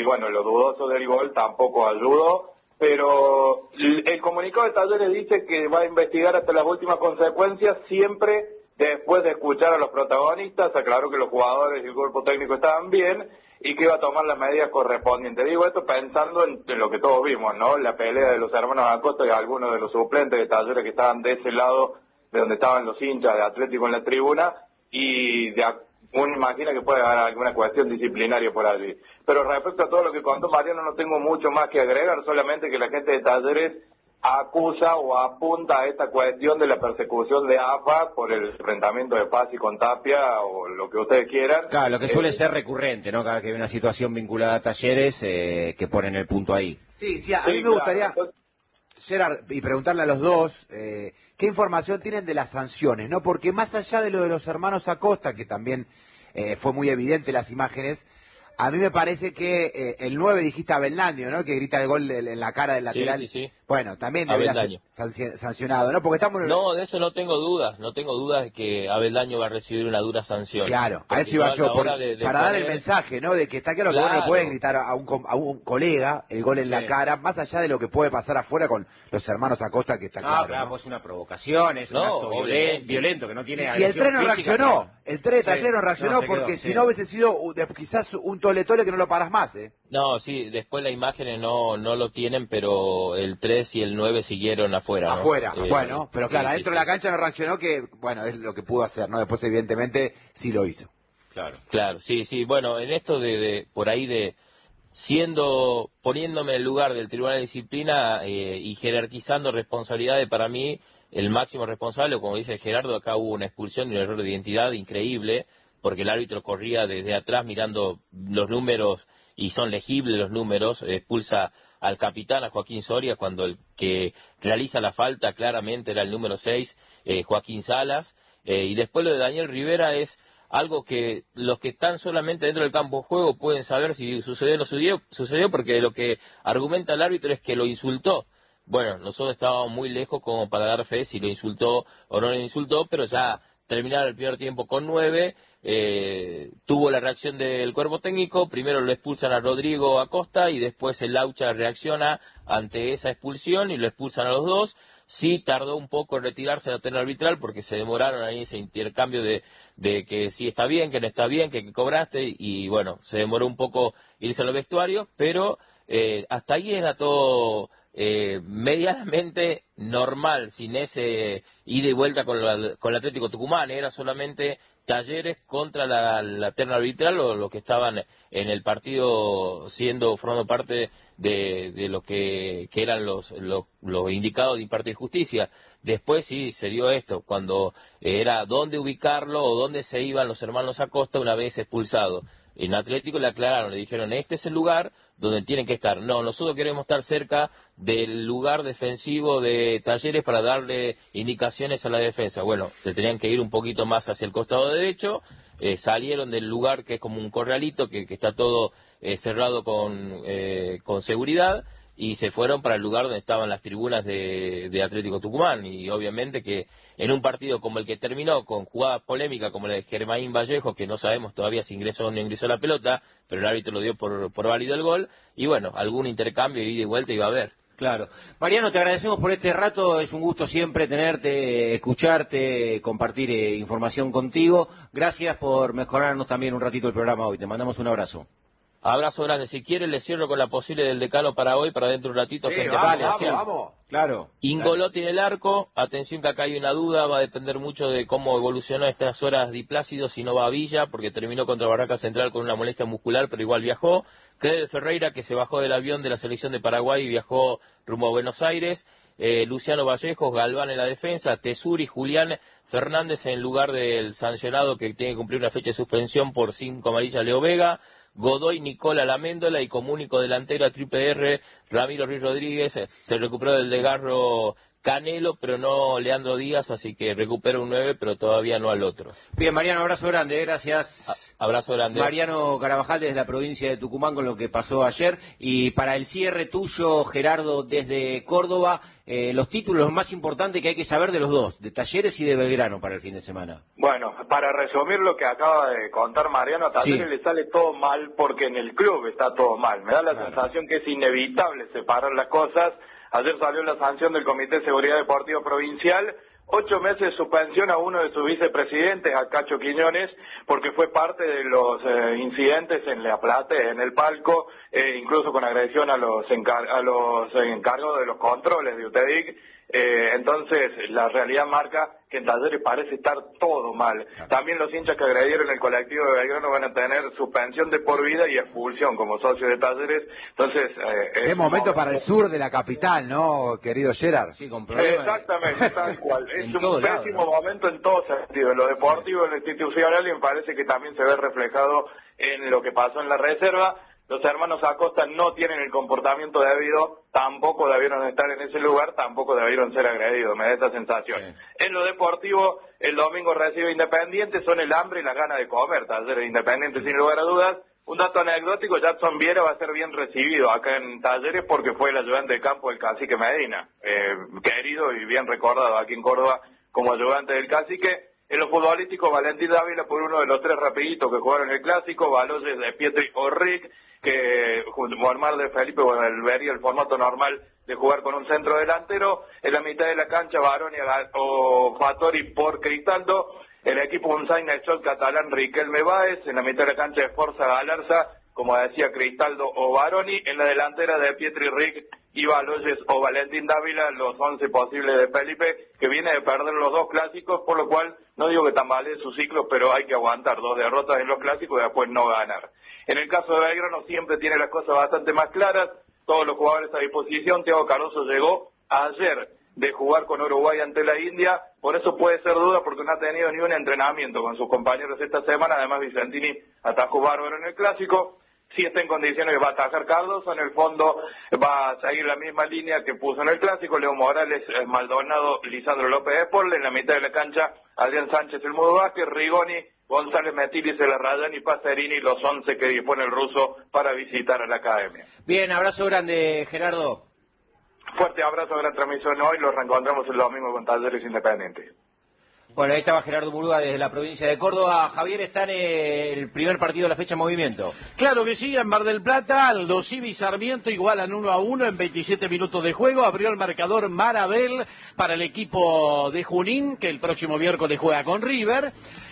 bueno, lo dudoso del gol tampoco ayudó, pero el comunicado de Talleres dice que va a investigar hasta las últimas consecuencias, siempre después de escuchar a los protagonistas. Aclaró que los jugadores y el cuerpo técnico estaban bien y que iba a tomar las medidas correspondientes. Digo esto pensando en lo que todos vimos, ¿no? La pelea de los hermanos Acosta y algunos de los suplentes de Talleres que estaban de ese lado de donde estaban los hinchas de Atlético en la tribuna, y uno imagina que puede haber alguna cuestión disciplinaria por allí. Pero respecto a todo lo que contó Mariano, no tengo mucho más que agregar, solamente que la gente de Talleres acusa o apunta a esta cuestión de la persecución de AFA por el enfrentamiento de Pazzi con Tapia o lo que ustedes quieran. Claro, lo que suele ser recurrente, ¿no? Cada que hay una situación vinculada a Talleres, que ponen el punto ahí. Sí, a mí me gustaría, Gerard, y preguntarle a los dos, ¿qué información tienen de las sanciones, no? Porque más allá de lo de los hermanos Acosta, que también fue muy evidente las imágenes, a mí me parece que el 9, dijiste a Beldaño, ¿no? Que grita el gol en la cara del lateral. Sí. Bueno, también debería ser sancionado, ¿no? Porque estamos No, de eso no tengo dudas de que Abeldaño va a recibir una dura sanción. Claro, a eso iba yo, para dar el mensaje, ¿no? De que está claro que uno no puede gritar a un colega el gol en la cara, más allá de lo que puede pasar afuera con los hermanos Acosta, que está claro. Claro, pues es una provocación, es un acto violento que no tiene y el tren no reaccionó, ¿no? El tren de Talleres no reaccionó porque si no hubiese sido quizás un tole que no lo paras más, ¿eh? No, sí, después las imágenes no lo tienen, pero el 3 y el 9 siguieron afuera, ¿no? Afuera, bueno, pero claro, adentro de la cancha no reaccionó, que bueno, es lo que pudo hacer, ¿no? Después evidentemente sí lo hizo. Claro, sí, bueno, en esto por ahí de poniéndome en el lugar del Tribunal de Disciplina y jerarquizando responsabilidades, para mí el máximo responsable, como dice Gerardo, acá hubo una expulsión y un error de identidad increíble, porque el árbitro corría desde atrás mirando los números, y son legibles los números, expulsa al capitán, a Joaquín Soria, cuando el que realiza la falta claramente era el número 6, Joaquín Salas, y después lo de Daniel Rivera es algo que los que están solamente dentro del campo de juego pueden saber si sucedió o no sucedió, porque lo que argumenta el árbitro es que lo insultó. Bueno, nosotros estábamos muy lejos como para dar fe si lo insultó o no lo insultó, pero ya terminaron el primer tiempo con 9, tuvo la reacción del cuerpo técnico, primero lo expulsan a Rodrigo Acosta y después el Laucha reacciona ante esa expulsión y lo expulsan a los dos. Sí tardó un poco en retirarse de la terna arbitral porque se demoraron ahí ese intercambio de que sí está bien, que no está bien, que cobraste, y bueno, se demoró un poco irse a los vestuarios, pero hasta ahí era todo medianamente normal, sin ese ida y vuelta con el Atlético Tucumán. Era solamente Talleres contra la terna arbitral o los que estaban en el partido formando parte de lo que eran los indicados de impartir justicia. Después sí se dio esto, cuando era dónde ubicarlo o dónde se iban los hermanos Acosta una vez expulsados. En Atlético le aclararon, le dijeron, este es el lugar donde tienen que estar. No, nosotros queremos estar cerca del lugar defensivo de Talleres para darle indicaciones a la defensa. Bueno, se tenían que ir un poquito más hacia el costado derecho, salieron del lugar que es como un corralito, que está todo cerrado con seguridad, y se fueron para el lugar donde estaban las tribunas de Atlético Tucumán. Y obviamente que en un partido como el que terminó, con jugadas polémicas como la de Germain Vallejo, que no sabemos todavía si ingresó o no ingresó la pelota, pero el árbitro lo dio por válido el gol, y bueno, algún intercambio de ida y vuelta iba a haber. Claro. Mariano, te agradecemos por este rato, es un gusto siempre tenerte, escucharte, compartir información contigo. Gracias por mejorarnos también un ratito el programa hoy, te mandamos un abrazo. Abrazo grande. Si quiere le cierro con la posible del decano para hoy, para dentro de un ratito. Sí, vamos. Claro. Ingolotti en el arco. Atención que acá hay una duda. Va a depender mucho de cómo evolucionó estas horas Di Plácido, si no va a Villa, porque terminó contra Barraca Central con una molestia muscular, pero igual viajó. Cleber Ferreira, que se bajó del avión de la selección de Paraguay y viajó rumbo a Buenos Aires. Luciano Vallejos, Galván en la defensa. Tesuri, Julián Fernández en lugar del sancionado que tiene que cumplir una fecha de suspensión por 5 amarillas, Leo Vega. Godoy, Nicola Laméndola, y como único delantero a triple R, Ramiro Ruiz Rodríguez, se recuperó del desgarro Canelo, pero no Leandro Díaz, así que recupera un 9, pero todavía no al otro. Bien, Mariano, abrazo grande, gracias. Abrazo grande. Mariano Carabajal desde la provincia de Tucumán con lo que pasó ayer. Y para el cierre tuyo, Gerardo, desde Córdoba, los títulos más importantes que hay que saber de los dos, de Talleres y de Belgrano para el fin de semana. Bueno, para resumir lo que acaba de contar Mariano, a Talleres le sale todo mal porque en el club está todo mal. Me da la sensación que es inevitable separar las cosas. Ayer salió la sanción del Comité de Seguridad Deportiva Provincial, 8 meses de suspensión a uno de sus vicepresidentes, a Cacho Quiñones, porque fue parte de los incidentes en La Plata, en el palco, incluso con agresión a los encargos de los controles de UTEDIC. Entonces, la realidad marca que en Talleres parece estar todo mal. También los hinchas que agredieron el colectivo de Belgrano van a tener suspensión de por vida y expulsión como socios de Talleres. Entonces, qué momento para el sur de la capital, ¿no, querido Gerard? Sí, con problemas. Exactamente, tal cual. Es un pésimo momento en todo sentido, en lo deportivo, en lo institucional, y me parece que también se ve reflejado en lo que pasó en la reserva. Los hermanos Acosta no tienen el comportamiento debido, tampoco debieron estar en ese lugar, tampoco debieron ser agredidos, me da esa sensación. Sí. En lo deportivo, el domingo recibe Independiente, son el hambre y las ganas de comer, Talleres Independiente sin lugar a dudas. Un dato anecdótico, Jackson Viera va a ser bien recibido acá en Talleres porque fue el ayudante de campo del Cacique Medina, querido y bien recordado aquí en Córdoba como ayudante del Cacique. En lo futbolístico, Valentín Dávila por uno de los 3 rapiditos que jugaron el Clásico, Baloyes de Pietri o Rick, que junto con Omar de Felipe, vería el formato normal de jugar con un centro delantero. En la mitad de la cancha, Baroni o Fattori por Cristaldo. El equipo Unzaina, el catalán Riquelme Báez. En la mitad de la cancha de Forza Galarza, como decía Cristaldo o Baroni. En la delantera de Pietri Rick y Baloyes o Valentín Dávila, los 11 posibles de Felipe, que viene de perder los 2 clásicos, por lo cual no digo que tambalee su ciclo, pero hay que aguantar 2 derrotas en los clásicos y después no ganar. En el caso de Belgrano siempre tiene las cosas bastante más claras, todos los jugadores a disposición. Thiago Cardoso llegó ayer de jugar con Uruguay ante la India, por eso puede ser duda porque no ha tenido ni un entrenamiento con sus compañeros esta semana. Además Vicentini atajó bárbaro en el Clásico. Si está en condiciones va a atajar Cardoso, en el fondo va a seguir la misma línea que puso en el Clásico, Leo Morales, Maldonado, Lisandro López Espol, en la mitad de la cancha Adrián Sánchez, el Mudo Vázquez, Rigoni, González Metilis, el Arrayán y Pacerini, los 11 que dispone el ruso para visitar a la academia. Bien, abrazo grande, Gerardo. Fuerte abrazo de la transmisión hoy, los reencontramos el domingo con Talleres Independiente. Bueno, ahí estaba Gerardo Murúa desde la provincia de Córdoba. Javier, está en el primer partido de la fecha en movimiento. Claro que sí, en Mar del Plata, Aldo Civi y Sarmiento igualan 1-1 en 27 minutos de juego. Abrió el marcador Marabel para el equipo de Junín, que el próximo miércoles juega con River.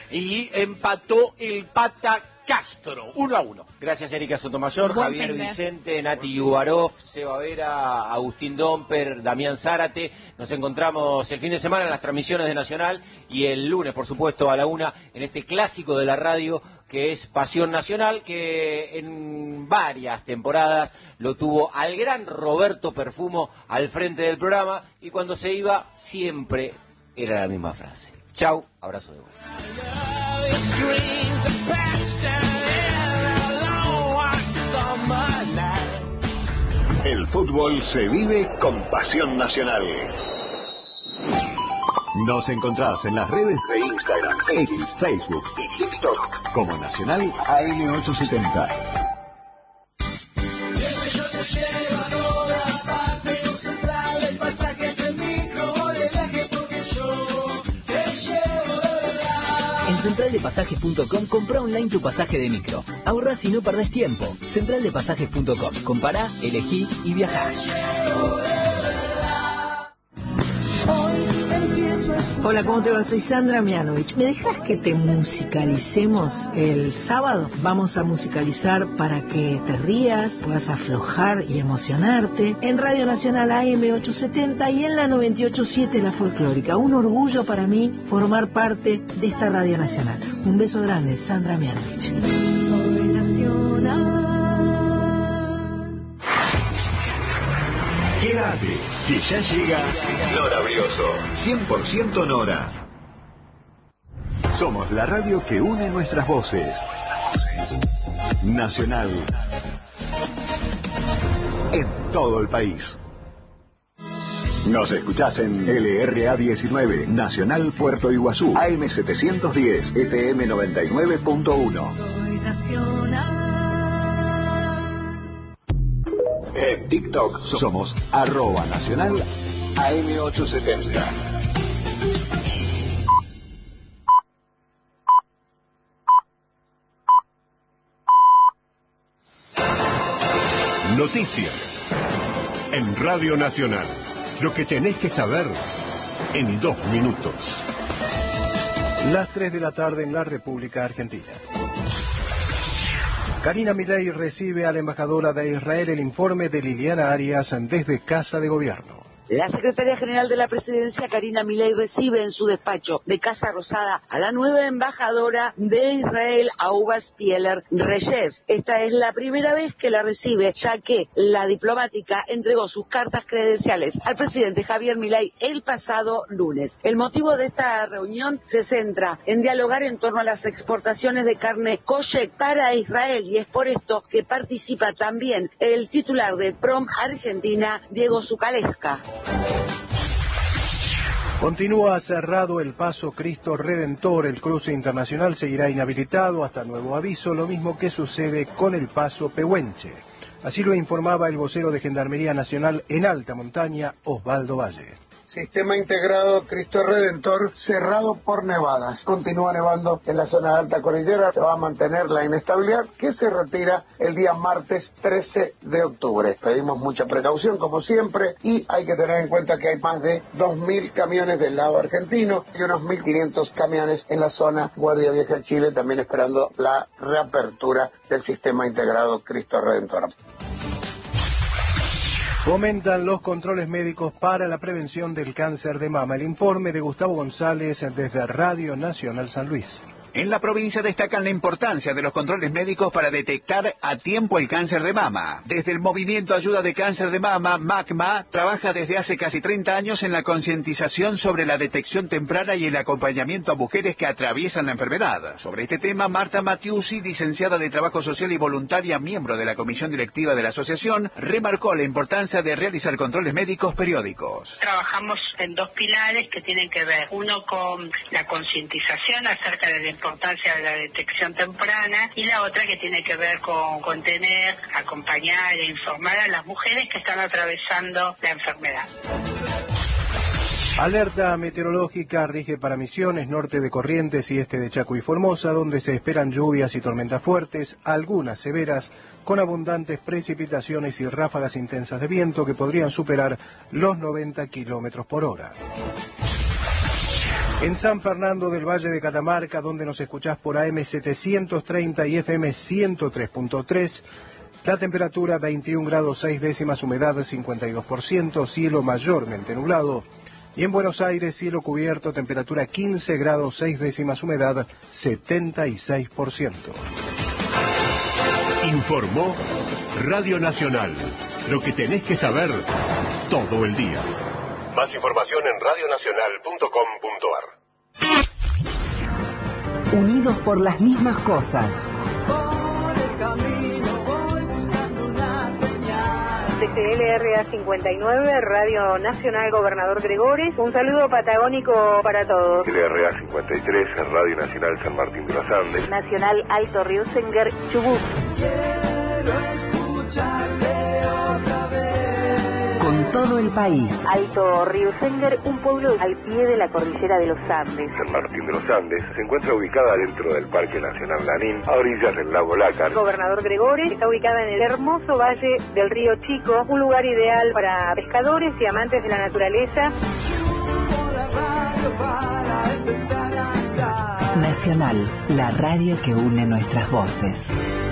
Y empató el Pata Castro, 1-1. Gracias, Erika Sotomayor, Javier Vicente, Nati Yubarov, Seba Vera, Agustín Domper, Damián Zárate. Nos encontramos el fin de semana en las transmisiones de Nacional y el lunes, por supuesto, a la 1 en este clásico de la radio que es Pasión Nacional, que en varias temporadas lo tuvo al gran Roberto Perfumo al frente del programa y cuando se iba siempre era la misma frase. Chau, abrazo de vuelta. El fútbol se vive con Pasión Nacional. Nos encontrás en las redes de Instagram, X, Facebook y TikTok como Nacional AM870. Siempre yo te llevo a toda parte, no central, el pasaje es el micro de viaje porque yo te llevo de verdad. En centraldepasajes.com compra online tu pasaje de micro. Ahorrás y no perdés tiempo. Centraldepasajes.com. Compará, elegí y viajá. Hola, ¿cómo te va? Soy Sandra Mianovich. ¿Me dejas que te musicalicemos el sábado? Vamos a musicalizar para que te rías, puedas aflojar y emocionarte en Radio Nacional AM870 y en la 98.7 La Folclórica. Un orgullo para mí formar parte de esta Radio Nacional. Un beso grande, Sandra Mianovich. Soy Nacional. Quédate, que ya llega Nora Brioso, 100% Nora. Somos la radio que une nuestras voces. Nacional. En todo el país. Nos escuchás en LRA 19, Nacional Puerto Iguazú, AM 710, FM 99.1. Soy nacional. En TikTok somos @nacional AM870. Noticias en Radio Nacional. Lo que tenés que saber en 2 minutos. Las 3 de la tarde en la República Argentina. Karina Milei recibe a la embajadora de Israel el informe de Liliana Arias desde Casa de Gobierno. La secretaria general de la presidencia, Karina Milei, recibe en su despacho de Casa Rosada a la nueva embajadora de Israel, Ahuva Spieler Reyev. Esta es la primera vez que la recibe, ya que la diplomática entregó sus cartas credenciales al presidente Javier Milei el pasado lunes. El motivo de esta reunión se centra en dialogar en torno a las exportaciones de carne kosher para Israel, y es por esto que participa también el titular de PROM Argentina, Diego Zucalesca. Continúa cerrado el paso Cristo Redentor. El cruce internacional seguirá inhabilitado hasta nuevo aviso, lo mismo que sucede con el paso Pehuenche. Así lo informaba el vocero de Gendarmería Nacional en alta montaña, Osvaldo Valle. Sistema integrado Cristo Redentor cerrado por nevadas. Continúa nevando en la zona de alta cordillera. Se va a mantener la inestabilidad que se retira el día martes 13 de octubre. Pedimos mucha precaución como siempre y hay que tener en cuenta que hay más de 2.000 camiones del lado argentino y unos 1.500 camiones en la zona Guardia Vieja de Chile, también esperando la reapertura del sistema integrado Cristo Redentor. Aumentan los controles médicos para la prevención del cáncer de mama. El informe de Gustavo González desde Radio Nacional San Luis. En la provincia destacan la importancia de los controles médicos para detectar a tiempo el cáncer de mama. Desde el Movimiento Ayuda de Cáncer de Mama, MACMA, trabaja desde hace casi 30 años en la concientización sobre la detección temprana y el acompañamiento a mujeres que atraviesan la enfermedad. Sobre este tema, Marta Matiusi, licenciada de Trabajo Social y voluntaria, miembro de la comisión directiva de la asociación, remarcó la importancia de realizar controles médicos periódicos. Trabajamos en 2 pilares que tienen que ver, uno con la concientización acerca de la importancia de la detección temprana y la otra que tiene que ver con contener, acompañar e informar a las mujeres que están atravesando la enfermedad. Alerta meteorológica rige para Misiones, norte de Corrientes y este de Chaco y Formosa, donde se esperan lluvias y tormentas fuertes, algunas severas, con abundantes precipitaciones y ráfagas intensas de viento que podrían superar los 90 kilómetros por hora. En San Fernando del Valle de Catamarca, donde nos escuchás por AM 730 y FM 103.3, la temperatura 21 grados 6 décimas, humedad 52%, cielo mayormente nublado. Y en Buenos Aires, cielo cubierto, temperatura 15 grados 6 décimas, humedad 76%. Informó Radio Nacional. Lo que tenés que saber todo el día. Más información en radionacional.com.ar. Unidos por las mismas cosas. Desde LRA 59, Radio Nacional Gobernador Gregores, un saludo patagónico para todos. LRA 53, Radio Nacional San Martín de los Andes. Nacional Alto Riusenger, Chubut. Quiero escucharte otra vez. Con todo el país. Alto Riusenger, un pueblo al pie de la cordillera de los Andes. San Martín de los Andes se encuentra ubicada dentro del Parque Nacional Lanín, a orillas del lago Lácar. Gobernador Gregores está ubicada en el hermoso valle del río Chico, un lugar ideal para pescadores y amantes de la naturaleza. Nacional, la radio que une nuestras voces.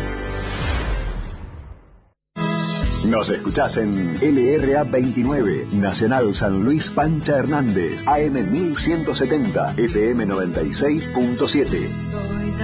Nos escuchás en LRA 29, Nacional San Luis Pancha Hernández, AM 1170, FM 96.7.